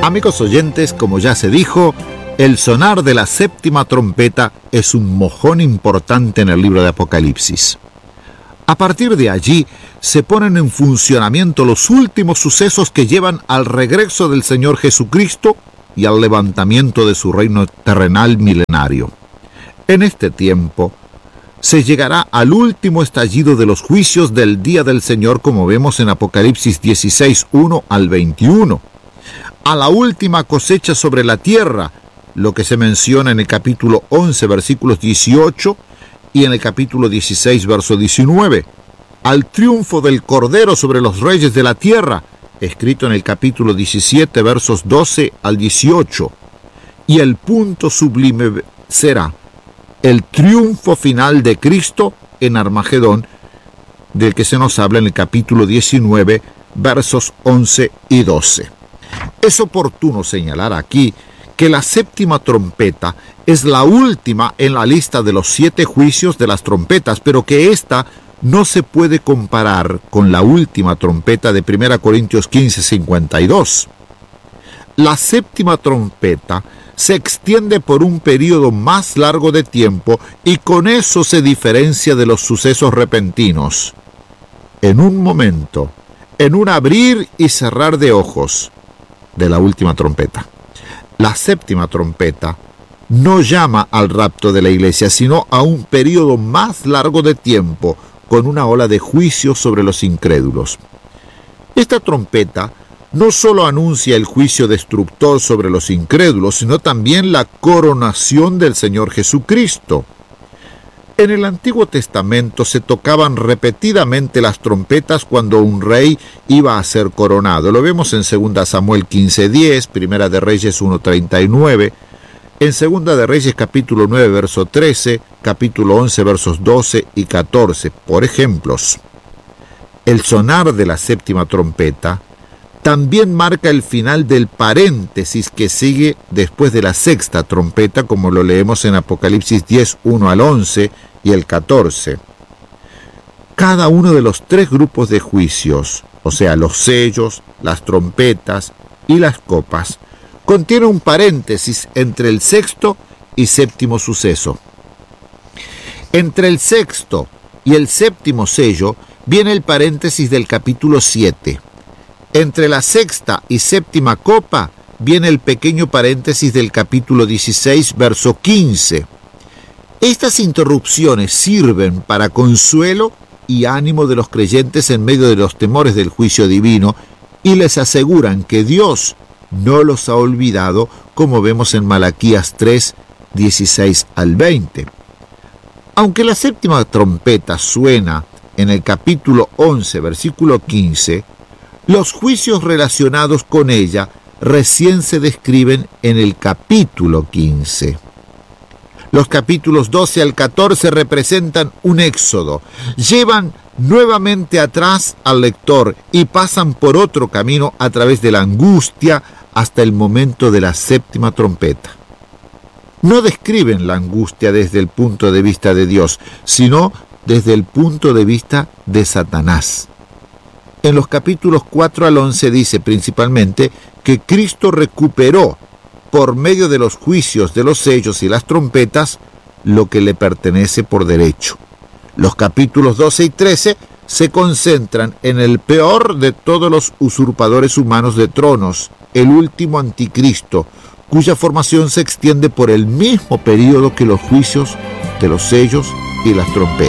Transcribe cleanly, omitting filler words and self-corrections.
Amigos oyentes, como ya se dijo, el sonar de la séptima trompeta es un mojón importante en el libro de Apocalipsis. A partir de allí se ponen en funcionamiento los últimos sucesos que llevan al regreso del Señor Jesucristo y al levantamiento de su reino terrenal milenario. En este tiempo se llegará al último estallido de los juicios del día del Señor, como vemos en Apocalipsis 16, 1 al 21, a la última cosecha sobre la tierra, lo que se menciona en el capítulo 11, versículos 18, y en el capítulo 16, verso 19, al triunfo del Cordero sobre los reyes de la tierra, escrito en el capítulo 17, versos 12 al 18, y el punto sublime será el triunfo final de Cristo en Armagedón, del que se nos habla en el capítulo 19, versos 11 y 12. Es oportuno señalar aquí que la séptima trompeta es la última en la lista de los 7 juicios de las trompetas, pero que ésta no se puede comparar con la última trompeta de 1 Corintios 15, 52. La séptima trompeta se extiende por un periodo más largo de tiempo y con eso se diferencia de los sucesos repentinos. En un momento, en un abrir y cerrar de ojos de la última trompeta. La séptima trompeta no llama al rapto de la iglesia, sino a un periodo más largo de tiempo con una ola de juicio sobre los incrédulos. Esta trompeta no solo anuncia el juicio destructor sobre los incrédulos, sino también la coronación del Señor Jesucristo. En el Antiguo Testamento se tocaban repetidamente las trompetas cuando un rey iba a ser coronado. Lo vemos en 2 Samuel 15:10, Primera de Reyes 1:39, en 2 de Reyes capítulo 9, verso 13, capítulo 11, versos 12 y 14. Por ejemplos, el sonar de la séptima trompeta también marca el final del paréntesis que sigue después de la sexta trompeta, como lo leemos en Apocalipsis 10, 1 al 11 y el 14. Cada uno de los 3 grupos de juicios, o sea, los sellos, las trompetas y las copas, contiene un paréntesis entre el sexto y séptimo suceso. Entre el sexto y el séptimo sello viene el paréntesis del capítulo 7. Entre la sexta y séptima copa viene el pequeño paréntesis del capítulo 16, verso 15. Estas interrupciones sirven para consuelo y ánimo de los creyentes en medio de los temores del juicio divino y les aseguran que Dios no los ha olvidado, como vemos en Malaquías 3, 16 al 20. Aunque la séptima trompeta suena en el capítulo 11, versículo 15, los juicios relacionados con ella recién se describen en el capítulo 15. Los capítulos 12 al 14 representan un éxodo. Llevan nuevamente atrás al lector y pasan por otro camino a través de la angustia hasta el momento de la séptima trompeta. No describen la angustia desde el punto de vista de Dios, sino desde el punto de vista de Satanás. En los capítulos 4 al 11 dice principalmente que Cristo recuperó, por medio de los juicios de los sellos y las trompetas, lo que le pertenece por derecho. Los capítulos 12 y 13 se concentran en el peor de todos los usurpadores humanos de tronos, el último anticristo, cuya formación se extiende por el mismo periodo que los juicios de los sellos y las trompetas.